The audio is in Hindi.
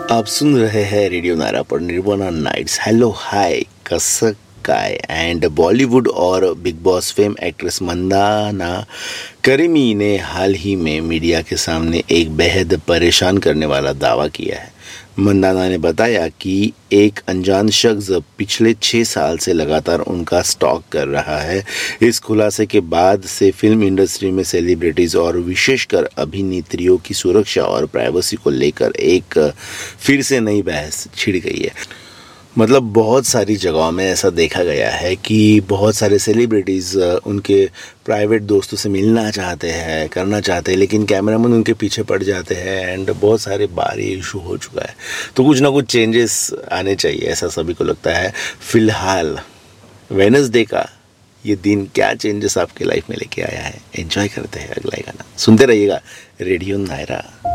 आप सुन रहे हैं रेडियो नायरा पर निर्वाणा नाइट्स। हेलो हाय कसं काय एंड बॉलीवुड और big boss fame actress Mandanna creamy ने हाल ही में मीडिया के सामने एक बेहद परेशान करने वाला दावा किया है। मंदाना ने बताया कि एक अनजान शख्स पिछले 6 साल से लगातार उनका स्टॉक कर रहा है। इस खुलासे के बाद से फिल्म इंडस्ट्री में सेलिब्रिटीज़ और विशेषकर अभिनेत्रियों की सुरक्षा और प्राइवेसी को लेकर एक फिर से नई बहस छिड़ गई है। मतलब बहुत सारी जगहों में ऐसा देखा गया है कि बहुत सारे सेलिब्रिटीज़ उनके प्राइवेट दोस्तों से मिलना चाहते हैं, करना चाहते हैं, लेकिन कैमरामैन उनके पीछे पड़ जाते हैं एंड बहुत सारे बार ये इशू हो चुका है। तो कुछ ना कुछ चेंजेस आने चाहिए, ऐसा सभी को लगता है। फ़िलहाल वेडनेसडे का ये दिन क्या चेंजेस आपके लाइफ में लेके आया है, एंजॉय करते हैं। अगला गाना सुनते रहिएगा रेडियो नायरा।